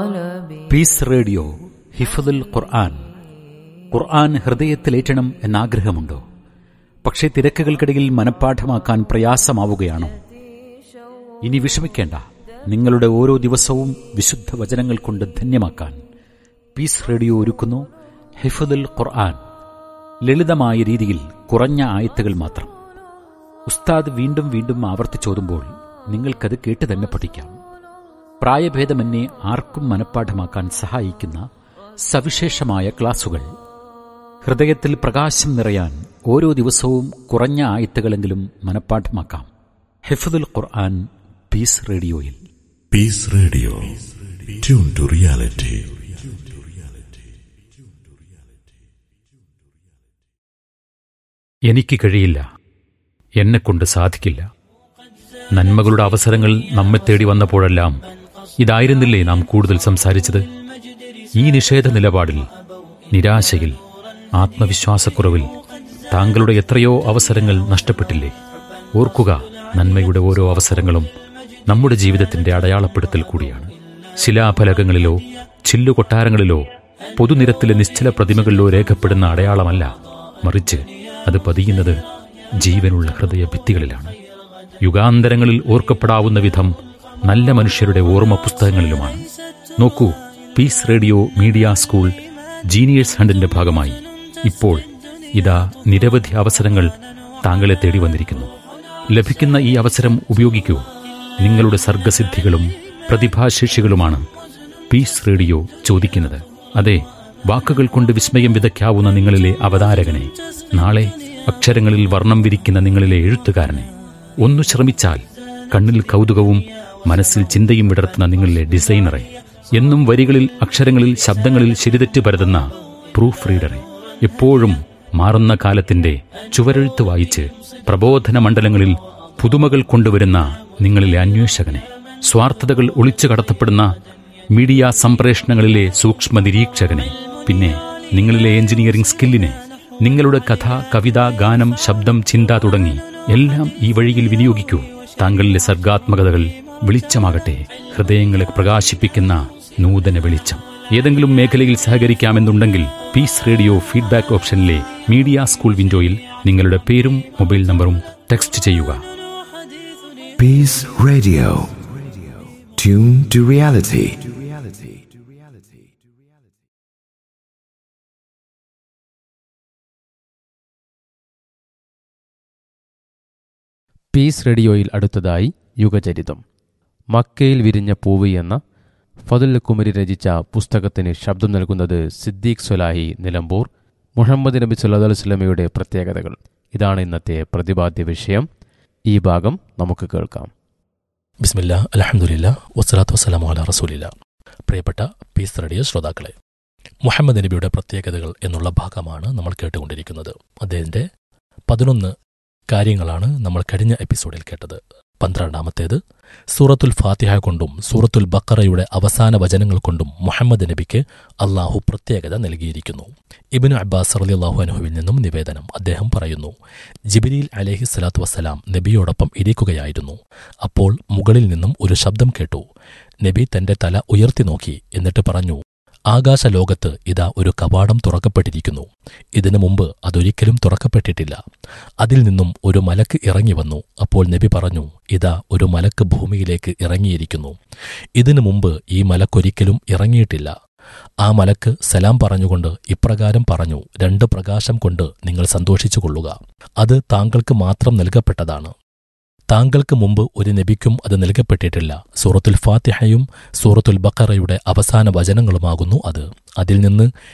Piece radio ഹിഫ്ദുൽ ഖുർആൻ. ഖുർആൻ ഹൃദയത്തിലേറ്റണം എന്നാഗ്രഹമുണ്ടോ? പക്ഷേ തിരക്കുകൾക്കിടയിൽ മനഃപ്പാഠമാക്കാൻ പ്രയാസമാവുകയാണോ? ഇനി വിഷമിക്കേണ്ട. നിങ്ങളുടെ ഓരോ ദിവസവും വിശുദ്ധ വചനങ്ങൾ കൊണ്ട് ധന്യമാക്കാൻ പീസ് റേഡിയോ ഒരുക്കുന്നു ഹിഫ്ദുൽ ഖുർആൻ. ലളിതമായ രീതിയിൽ കുറഞ്ഞ ആയത്തുകൾ മാത്രം. ഉസ്താദ് വീണ്ടും വീണ്ടും ആവർത്തിച്ചോതുമ്പോൾ നിങ്ങൾക്കത് കേട്ട് തന്നെ പഠിക്കാം. പ്രായഭേദമന്യേ ആർക്കും മനഃപ്പാഠമാക്കാൻ സഹായിക്കുന്ന സവിശേഷമായ ക്ലാസുകൾ. ഹൃദയത്തിൽ പ്രകാശം നിറയാൻ ഓരോ ദിവസവും കുറഞ്ഞ ആയത്തുകളെങ്കിലും മനഃപ്പാഠമാക്കാം. ഹിഫ്ദുൽ ഖുർആൻ പീസ് റേഡിയോയിൽ. Piece radio, tune to reality. എനിക്ക് കഴിയില്ല, എന്നെക്കൊണ്ട് സാധിക്കില്ല. നന്മകളുടെ അവസരങ്ങൾ നമ്മെ തേടി വന്നപ്പോഴെല്ലാം ഇതായിരുന്നില്ലേ നാം കൂടുതൽ സംസാരിച്ചത്? ഈ നിഷേധ നിലപാടിൽ, നിരാശയിൽ, ആത്മവിശ്വാസക്കുറവിൽ താങ്കളുടെ എത്രയോ അവസരങ്ങൾ നഷ്ടപ്പെട്ടില്ലേ? ഓർക്കുക, നന്മയുടെ ഓരോ അവസരങ്ങളും നമ്മുടെ ജീവിതത്തിന്റെ അടയാളപ്പെടുത്തൽ കൂടിയാണ്. ശിലാഫലകങ്ങളിലോ ചില്ലുകൊട്ടാരങ്ങളിലോ പൊതുനിരത്തിലെ നിശ്ചല പ്രതിമകളിലോ രേഖപ്പെടുന്ന അടയാളമല്ല, മറിച്ച് അത് പതിയുന്നത് ജീവനുള്ള ഹൃദയ ഭിത്തികളിലാണ്. യുഗാന്തരങ്ങളിൽ ഓർക്കപ്പെടാവുന്ന വിധം നല്ല മനുഷ്യരുടെ ഓർമ്മ പുസ്തകങ്ങളിലുമാണ്. നോക്കൂ, പീസ് റേഡിയോ മീഡിയ സ്കൂൾ ജീനിയേഴ്സ് ഹണ്ടിന്റെ ഭാഗമായി ഇപ്പോൾ ഇതാ നിരവധി അവസരങ്ങൾ താങ്കളെ തേടി വന്നിരിക്കുന്നു. ലഭിക്കുന്ന ഈ അവസരം ഉപയോഗിക്കൂ. നിങ്ങളുടെ സർഗസിദ്ധികളും പ്രതിഭാശേഷികളുമാണ് പീസ് റേഡിയോ ചോദിക്കുന്നത്. അതെ, വാക്കുകൾ കൊണ്ട് വിസ്മയം വിതയ്ക്കാവുന്ന നിങ്ങളിലെ അവതാരകനെ, നാളെ അക്ഷരങ്ങളിൽ വർണ്ണം വിരിക്കുന്ന നിങ്ങളിലെ എഴുത്തുകാരനെ, ഒന്നു ശ്രമിച്ചാൽ കണ്ണിൽ കൗതുകവും മനസ്സിൽ ചിന്തയും വിടർത്തുന്ന നിങ്ങളിലെ ഡിസൈനറെ, എന്നും വരികളിൽ, അക്ഷരങ്ങളിൽ, ശബ്ദങ്ങളിൽ ശരിതെറ്റ് പരതുന്ന പ്രൂഫ് റീഡറെ, എപ്പോഴും മാറുന്ന കാലത്തിന്റെ ചുവരെഴുത്ത് വായിച്ച് പ്രബോധന മണ്ഡലങ്ങളിൽ പുതുമകൾ കൊണ്ടുവരുന്ന നിങ്ങളിലെ അന്വേഷകനെ, സ്വാർത്ഥതകൾ ഒളിച്ചു കടത്തപ്പെടുന്ന മീഡിയ സംപ്രേഷണങ്ങളിലെ സൂക്ഷ്മ നിരീക്ഷകനെ, പിന്നെ നിങ്ങളിലെ എഞ്ചിനീയറിംഗ് സ്കില്ലിനെ, നിങ്ങളുടെ കഥ, കവിത, ഗാനം, ശബ്ദം, ചിന്ത തുടങ്ങി എല്ലാം ഈ വഴിയിൽ വിനിയോഗിക്കൂ. താങ്കളിലെ സർഗാത്മകതകൾ വെളിച്ചമാകട്ടെ, ഹൃദയങ്ങളെ പ്രകാശിപ്പിക്കുന്ന നൂതന വെളിച്ചം. ഏതെങ്കിലും മേഖലയിൽ സഹകരിക്കാമെന്നുണ്ടെങ്കിൽ piece radio feedback ഓപ്ഷനിലെ media school വിൻഡോയിൽ നിങ്ങളുടെ പേരും മൊബൈൽ നമ്പറും ടെക്സ്റ്റ് ചെയ്യുക. Piece radio, tune to reality. Piece റേഡിയോയിൽ അടുത്തതായി യുഗചരിതം. മക്കയിൽ വിരിഞ്ഞ പൂവ് എന്ന ഫതുൽ കുമരി രചിച്ച പുസ്തകത്തിന് ശബ്ദം നൽകുന്നത് സിദ്ദീഖ് സ്വലാഹി, നിലമ്പൂർ. മുഹമ്മദ് നബി സല്ലല്ലാഹു അലൈഹി വസല്ലമയുടെ പ്രത്യേകതകൾ, ഇതാണ് ഇന്നത്തെ പ്രതിപാദ്യ വിഷയം. ഈ ഭാഗം നമുക്ക് കേൾക്കാം. ബിസ്മില്ലാ, അൽഹംദുലില്ലാ, വസ്സലാത്തു വസ്സലാമു അലാ റസൂലില്ലാ. പ്രിയപ്പെട്ട പീസ് റേഡിയോ ശ്രോതാക്കളെ, മുഹമ്മദ് നബിയുടെ പ്രത്യേകതകൾ എന്നുള്ള ഭാഗമാണ് നമ്മൾ കേട്ടുകൊണ്ടിരിക്കുന്നത്. അദ്ദേഹത്തിന്റെ 11 കാര്യങ്ങളാണ് നമ്മൾ കഴിഞ്ഞ എപ്പിസോഡിൽ കേട്ടത്. 12ാമത്തേത് സൂറത്തുൽ ഫാത്തിഹ കൊണ്ടും സൂറത്തുൽ ബഖറയുടെ അവസാന വചനങ്ങൾ കൊണ്ടും മുഹമ്മദ് നബിക്ക് അള്ളാഹു പ്രത്യേകത നൽകിയിരിക്കുന്നു. ഇബ്നു അബ്ബാസ് റളിയല്ലാഹു അൻഹുവിൽ നിന്നും നിവേദനം. അദ്ദേഹം പറയുന്നു, ജിബ്രീൽ അലൈഹി സ്വലാത്തു വസ്സലാം നബിയോടൊപ്പം ഇരിക്കുകയായിരുന്നു. അപ്പോൾ മുകളിൽ നിന്നും ഒരു ശബ്ദം കേട്ടു. നബി തന്റെ തല ഉയർത്തി നോക്കി, എന്നിട്ട് പറഞ്ഞു, ആകാശലോകത്ത് ഇതാ ഒരു കവാടം തുറക്കപ്പെട്ടിരിക്കുന്നു. ഇതിനു മുമ്പ് അതൊരിക്കലും തുറക്കപ്പെട്ടിട്ടില്ല. അതിൽ നിന്നും ഒരു മലക്ക് ഇറങ്ങി വന്നു. അപ്പോൾ നബി പറഞ്ഞു, ഇതാ ഒരു മലക്ക് ഭൂമിയിലേക്ക് ഇറങ്ങിയിരിക്കുന്നു. ഇതിനു മുമ്പ് ഈ മലക്കൊരിക്കലും ഇറങ്ങിയിട്ടില്ല. ആ മലക്ക് സലാം പറഞ്ഞുകൊണ്ട് ഇപ്രകാരം പറഞ്ഞു, 2 പ്രകാശം കൊണ്ട് നിങ്ങൾ സന്തോഷിച്ചുകൊള്ളുക. അത് താങ്കൾക്ക് മാത്രം നൽകപ്പെട്ടതാണ്. താങ്കൾക്ക് മുമ്പ് ഒരു നബിക്കും അത് നൽകപ്പെട്ടിട്ടില്ല. സൂറത്തുൽ ഫാത്തിഹയും സൂറത്തുൽ ബഖറയുടെ അവസാന വചനങ്ങളുമാകുന്നു അത്. അതിൽ നിന്ന്